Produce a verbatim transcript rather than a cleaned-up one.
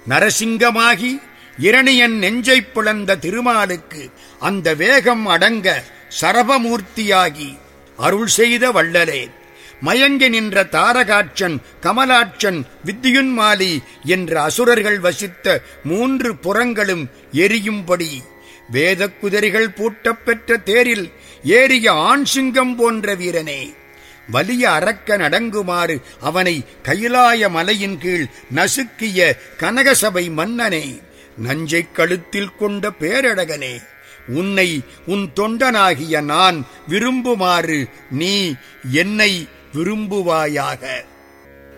நரசிங்கமாகி இரணியன் நெஞ்சைப் பிளந்த திருமாலுக்கு அந்த வேகம் அடங்க சரபமூர்த்தியாகி அருள் செய்த வள்ளலே, மயங்கி நின்ற தாரகாட்சன் கமலாட்சன் வித்தியுன்மாலி என்ற அசுரர்கள் வசித்த மூன்று புறங்களும் எரியும்படி வேதக் குதிரைகள் பூட்டப் பெற்ற தேரில் ஏறிய ஆண் சிங்கம் போன்ற வீரனே, வலிய அரக்க நடங்குமாறு அவனை கைலாய மலையின் கீழ் நசுக்கிய கனகசபை மன்னனே, நஞ்சைக் கழுத்தில் கொண்ட பேரழகனே, உன்னை உன் தொண்டனாகிய நான் விரும்புமாறு நீ என்னை விரும்புவாயாக.